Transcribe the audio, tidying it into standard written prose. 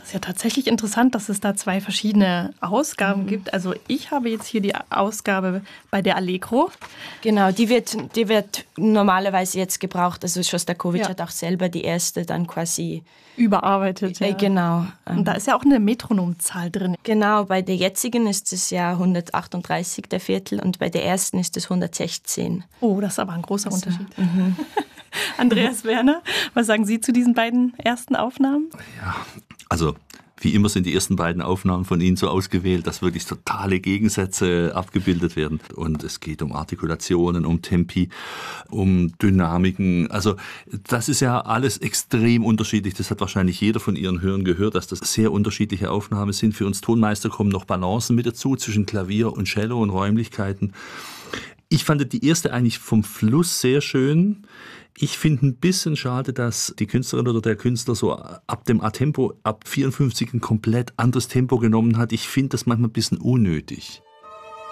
ist ja tatsächlich interessant, dass es da 2 verschiedene Ausgaben gibt. Also ich habe jetzt hier die Ausgabe bei der Allegro. Genau, die wird normalerweise jetzt gebraucht. Also Schostakowitsch hat auch selber die erste dann quasi überarbeitet. Ja. Genau. Und da ist ja auch eine Metronomzahl drin. Genau, bei der jetzigen ist es ja 138 der Viertel und bei der ersten ist es 116. Oh, das ist aber ein großer Unterschied. Andreas Werner, was sagen Sie zu diesen beiden ersten Aufnahmen? Ja, also wie immer sind die ersten beiden Aufnahmen von Ihnen so ausgewählt, dass wirklich totale Gegensätze abgebildet werden. Und es geht um Artikulationen, um Tempi, um Dynamiken. Also das ist ja alles extrem unterschiedlich. Das hat wahrscheinlich jeder von Ihren Hörern gehört, dass das sehr unterschiedliche Aufnahmen sind. Für uns Tonmeister kommen noch Balancen mit dazu zwischen Klavier und Cello und Räumlichkeiten. Ich fand die erste eigentlich vom Fluss sehr schön. Ich finde ein bisschen schade, dass die Künstlerin oder der Künstler so ab dem A-Tempo, ab 54 ein komplett anderes Tempo genommen hat. Ich finde das manchmal ein bisschen unnötig.